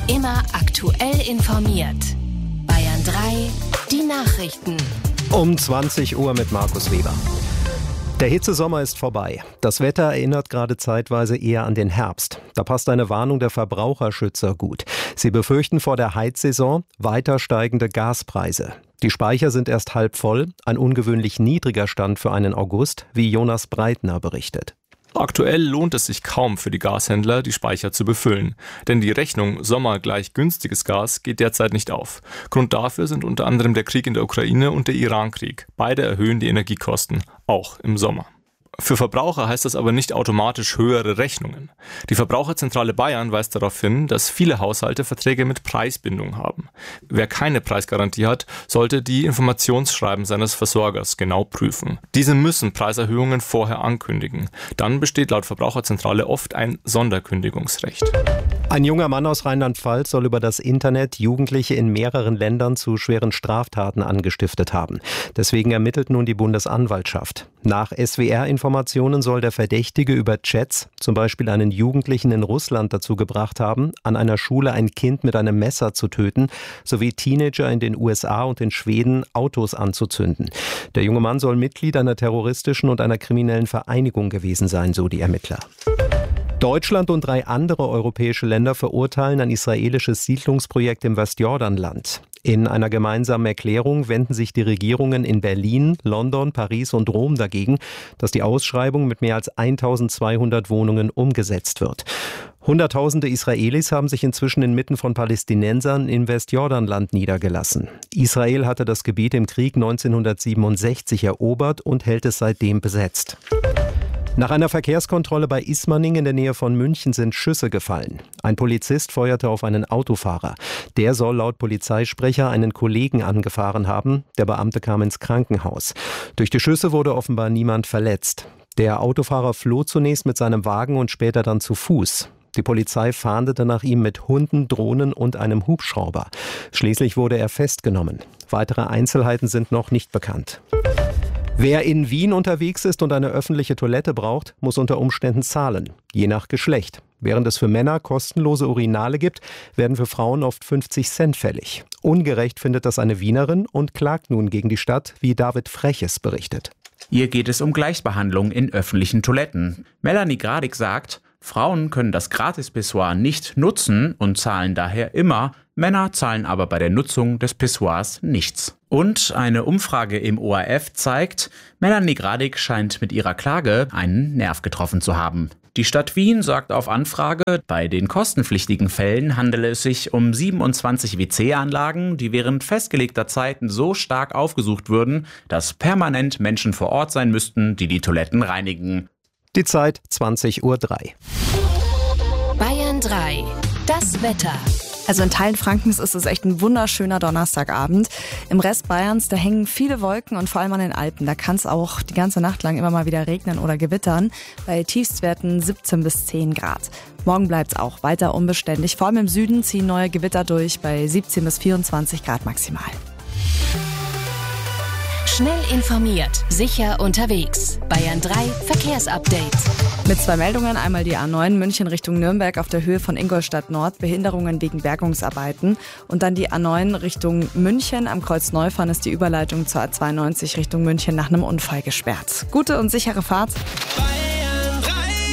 Immer aktuell informiert. Bayern 3, die Nachrichten. Um 20 Uhr mit Markus Weber. Der Hitzesommer ist vorbei. Das Wetter erinnert gerade zeitweise eher an den Herbst. Da passt eine Warnung der Verbraucherschützer gut. Sie befürchten vor der Heizsaison weiter steigende Gaspreise. Die Speicher sind erst halb voll, ein ungewöhnlich niedriger Stand für einen August, wie Jonas Breitner berichtet. Aktuell lohnt es sich kaum für die Gashändler, die Speicher zu befüllen. Denn die Rechnung Sommer gleich günstiges Gas geht derzeit nicht auf. Grund dafür sind unter anderem der Krieg in der Ukraine und der Iran-Krieg. Beide erhöhen die Energiekosten, auch im Sommer. Für Verbraucher heißt das aber nicht automatisch höhere Rechnungen. Die Verbraucherzentrale Bayern weist darauf hin, dass viele Haushalte Verträge mit Preisbindung haben. Wer keine Preisgarantie hat, sollte die Informationsschreiben seines Versorgers genau prüfen. Diese müssen Preiserhöhungen vorher ankündigen. Dann besteht laut Verbraucherzentrale oft ein Sonderkündigungsrecht. Ein junger Mann aus Rheinland-Pfalz soll über das Internet Jugendliche in mehreren Ländern zu schweren Straftaten angestiftet haben. Deswegen ermittelt nun die Bundesanwaltschaft. Nach SWR-Informationen soll der Verdächtige über Chats zum Beispiel einen Jugendlichen in Russland dazu gebracht haben, an einer Schule ein Kind mit einem Messer zu töten, sowie Teenager in den USA und in Schweden Autos anzuzünden. Der junge Mann soll Mitglied einer terroristischen und einer kriminellen Vereinigung gewesen sein, so die Ermittler. Deutschland und 3 andere europäische Länder verurteilen ein israelisches Siedlungsprojekt im Westjordanland. In einer gemeinsamen Erklärung wenden sich die Regierungen in Berlin, London, Paris und Rom dagegen, dass die Ausschreibung mit mehr als 1200 Wohnungen umgesetzt wird. Hunderttausende Israelis haben sich inzwischen inmitten von Palästinensern im Westjordanland niedergelassen. Israel hatte das Gebiet im Krieg 1967 erobert und hält es seitdem besetzt. Nach einer Verkehrskontrolle bei Ismaning in der Nähe von München sind Schüsse gefallen. Ein Polizist feuerte auf einen Autofahrer. Der soll laut Polizeisprecher einen Kollegen angefahren haben. Der Beamte kam ins Krankenhaus. Durch die Schüsse wurde offenbar niemand verletzt. Der Autofahrer floh zunächst mit seinem Wagen und später dann zu Fuß. Die Polizei fahndete nach ihm mit Hunden, Drohnen und einem Hubschrauber. Schließlich wurde er festgenommen. Weitere Einzelheiten sind noch nicht bekannt. Wer in Wien unterwegs ist und eine öffentliche Toilette braucht, muss unter Umständen zahlen, je nach Geschlecht. Während es für Männer kostenlose Urinale gibt, werden für Frauen oft 50 Cent fällig. Ungerecht findet das eine Wienerin und klagt nun gegen die Stadt, wie David Freches berichtet. Hier geht es um Gleichbehandlung in öffentlichen Toiletten. Melanie Gradig sagt, Frauen können das Gratis-Pissoir nicht nutzen und zahlen daher immer, Männer zahlen aber bei der Nutzung des Pissoirs nichts. Und eine Umfrage im ORF zeigt, Melanie Gradig scheint mit ihrer Klage einen Nerv getroffen zu haben. Die Stadt Wien sagt auf Anfrage, bei den kostenpflichtigen Fällen handele es sich um 27 WC-Anlagen, die während festgelegter Zeiten so stark aufgesucht würden, dass permanent Menschen vor Ort sein müssten, die die Toiletten reinigen. Die Zeit 20:03 Uhr. Bayern 3, das Wetter. Also in Teilen Frankens ist es echt ein wunderschöner Donnerstagabend. Im Rest Bayerns, da hängen viele Wolken und vor allem an den Alpen. Da kann es auch die ganze Nacht lang immer mal wieder regnen oder gewittern. Bei Tiefstwerten 17 bis 10 Grad. Morgen bleibt es auch weiter unbeständig. Vor allem im Süden ziehen neue Gewitter durch bei 17 bis 24 Grad maximal. Schnell informiert, sicher unterwegs. Bayern 3 Verkehrsupdate. Mit 2 Meldungen, einmal die A9 München Richtung Nürnberg auf der Höhe von Ingolstadt Nord, Behinderungen wegen Bergungsarbeiten. Und dann die A9 Richtung München, am Kreuz Neufahren ist die Überleitung zur A92 Richtung München nach einem Unfall gesperrt. Gute und sichere Fahrt. Bayern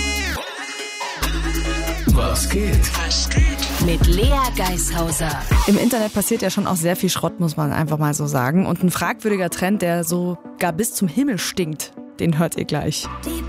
3. Was geht? Mit Lea Geishauser. Im Internet passiert ja schon auch sehr viel Schrott, muss man einfach mal so sagen. Und ein fragwürdiger Trend, der sogar bis zum Himmel stinkt, den hört ihr gleich. Die